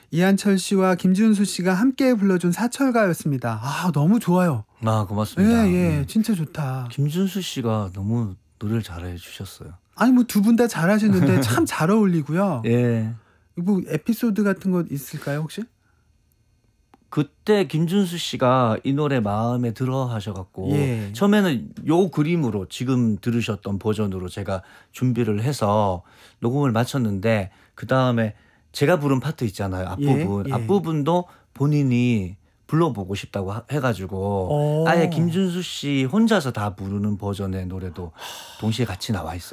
이한철 씨와 김준수 씨가 함께 불러준 사철가였습니다. 아, 너무 좋아요. 아, 고맙습니다. 예, 진짜 좋다. 김준수 씨가 너무 노래를 잘해 주셨어요. 아니 뭐 두 분 다 잘하시는데 참 잘 어울리고요. 예. 뭐 에피소드 같은 거 있을까요 혹시? 그때 김준수 씨가 이 노래 마음에 들어 하셔갖고 예. 처음에는 요 그림으로 지금 들으셨던 버전으로 제가 준비를 해서 녹음을 마쳤는데 그 다음에 제가 부른 파트 있잖아요. 앞부분. 예. 앞부분도 본인이 불러보고 싶다고 해가지고 아예 김준수 씨 혼자서 다 부르는 버전의 노래도 동시에 같이 나와 있어요.